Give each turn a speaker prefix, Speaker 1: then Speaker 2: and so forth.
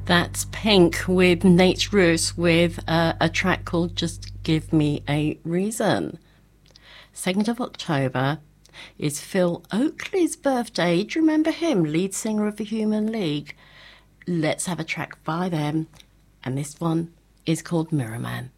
Speaker 1: That's Pink with Nate Ruess with a track called Just Give Me a Reason. 2nd of October is Phil Oakley's birthday. Do you remember him? Lead singer of the Human League. Let's have a track by them. And this one is called Mirror Man.